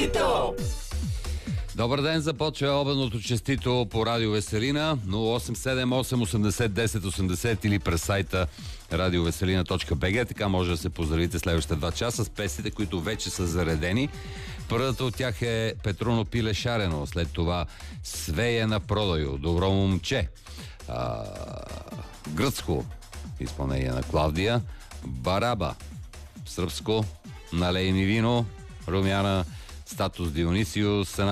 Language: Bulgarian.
Честито! Добър ден, започва обедното честито по Радио Веселина 0878 80 10 80 или през сайта radioveselina.bg. Така може да се поздравите следващите 2 часа с песните, които вече са заредени. Първата от тях е Петруно пиле шарено, след това Свея на продаю, Добро момче, гръцко изпълнение на Клавдия, Бараба, сръбско, Налей ми вино, Румяна, Статус Дионисиус,